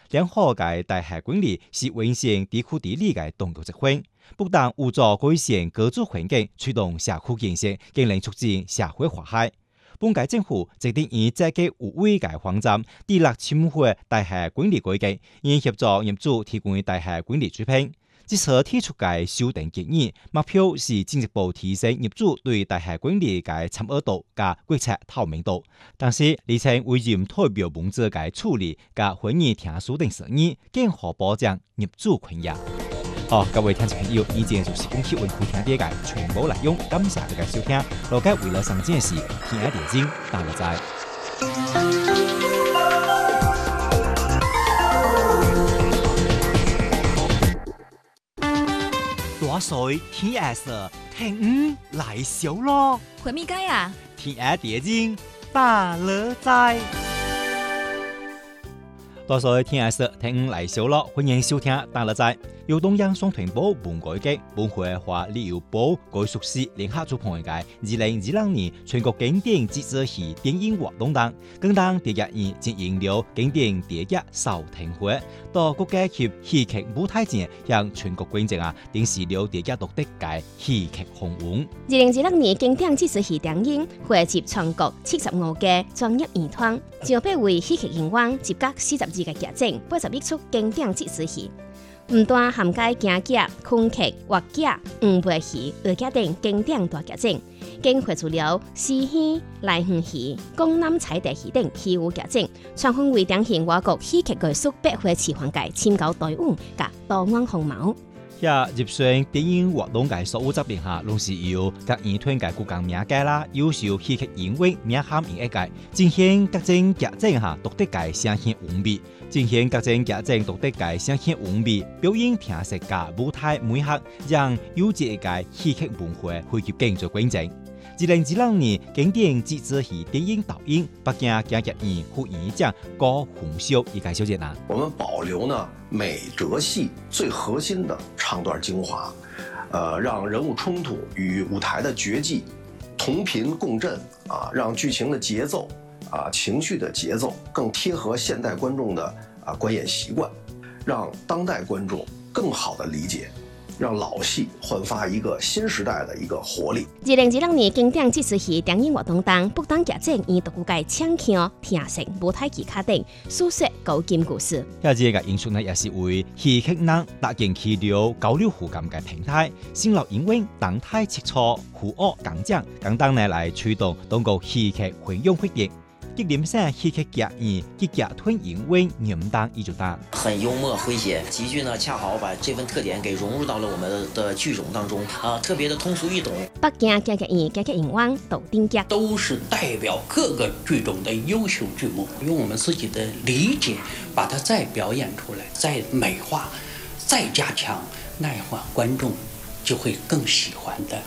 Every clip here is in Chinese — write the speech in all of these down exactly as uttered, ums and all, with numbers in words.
良好嘅大廈管理是完善地區治理嘅重要一環，不但有助改善居住環境，推動社區建設，更能促進社會和諧。本屆政府決定以這個有為嘅方針，訂立深化大廈管理改革，以協助業主提供大廈管理水平。這次提出嘅修訂建議，目標是進一步提升業主對大廈管理嘅參與度和決策透明度，但是而且委任代表文字嘅處理和會議聽書等事宜，更好保障業主權益。好、哦，各位聽眾朋友，以上就是本期文庫聽啲嘅全部內容，感謝大家收聽。羅家為了上件事，聽下電影，大家再。大水天下事，聽五來小咯。 回咪街啊？ 聽下電影，大樂在。大水天下事，聽五來小咯。歡迎收聽大樂在。由中央雙團部本改革本會和旅遊部改屬司聯合主辦嘅二零二兩年全國經典節子戲電影活動當，更當第一年進行了經典電影首映會，到國家級戲劇舞台前向全國觀眾啊展示了電影獨特嘅戲劇風雲。 二零二兩年經典節子戲電影匯集全國七十五個專業演團，招聘為戲劇演員集結四十二個劇種，八十一出經典節子戲。唔但涵蓋京劇、昆劇、話劇、五味戲、二劇等經典大劇種，更匯出了詩戲、來園戲、江南彩蝶戲等戲舞劇種，全分為典型外國戲劇藝術百花齊放嘅千高隊伍和多樣風貌。 遐入選電影活動嘅所有作品下，攏是由各演團嘅骨幹名家啦、優秀戲劇演員名喊演一屆，展現各種劇種下獨特嘅聲線韻味。展現各種劇種獨特嘅聲線韻味，表演聽說嘅舞台美學，讓優質嘅戲劇文化匯集更多觀眾。二零二兩年經典節子戲電影導演，北京京劇院副院長高鴻修一介紹一下。 我們保留呢每折戲最核心的唱段精華，呃，讓人物衝突與舞台的絕技同頻共振啊，讓劇情的節奏啊、情緒的節奏更貼合現代觀眾的啊觀演習慣，讓當代觀眾更好的理解，讓老戲煥發一個新時代的一個活力。 二零二兩年經典節子戲電影活動當，不單劇種以獨具嘅唱腔、聽聲、舞台技巧等，訴說古今故事。 下一個演出呢，也是為戲劇人搭建起了交流互感嘅平台，新老演員動態切磋、互學講講，簡單呢來推動中國戲劇運用活躍。吉林省戲劇劇院劇劇團演員任當一組答， 很幽默詼諧，極具呢恰好把這份特點給融入到了我們的劇種當中，啊，特別的通俗易懂。 北京劇劇院劇劇演員杜定吉都是代表各個劇種的優秀劇目，用我們自己的理解，把它再表演出來，再美化，再加強，那樣觀眾就會更喜歡的。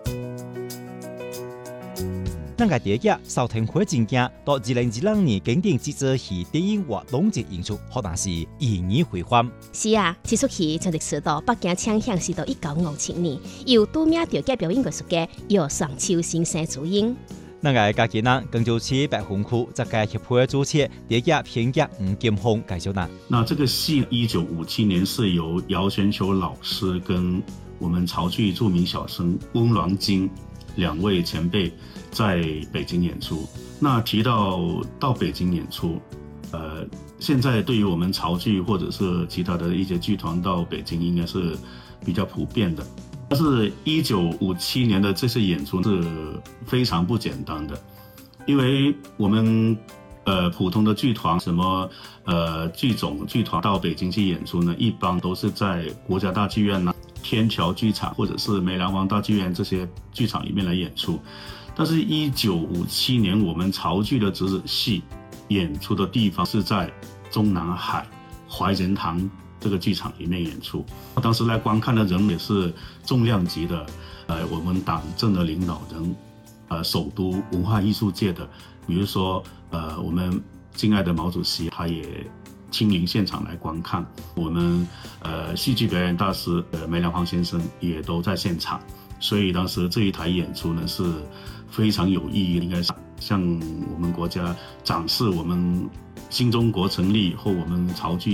咱個電影首映會進行到二零二兩年經典節子戲電影活動節演出，可能是意義非凡。 是啊，這出戲從歷史到北京창響是到一九五七年，由著名調解表演藝術家姚雙秋先生主演。 咱個家己人更就似白雲區這個協會主持電影編劇吳金峰介紹呢。 那這個戲一九五七年是由姚全球老師跟我們潮劇著名小生翁鑾金兩位前輩在北京演出。那提到到北京演出，呃，現在對於我們潮劇或者是其他的一些劇團到北京應該是比較普遍的。但是一九五七年的這次演出是非常不簡單的，因為我們呃普通的劇團，什麼呃劇種劇團到北京去演出呢，一般都是在國家大劇院啦、天橋劇場或者是梅蘭芳大劇院這些劇場裡面來演出。但是一九五七年我們潮劇的節子戲演出的地方是在中南海懷仁堂這個劇場裡面演出，當時來觀看的人也是重量級的，呃，我們黨政的領導人，呃，首都文化藝術界的，比如說，呃，我們敬愛的毛主席，他也親臨現場來觀看，我們，呃，戲劇表演大師，呃，梅蘭芳先生也都在現場，所以當時這一台演出呢是非常有意義，應該是向我們國家展示我們新中國成立後我們潮劇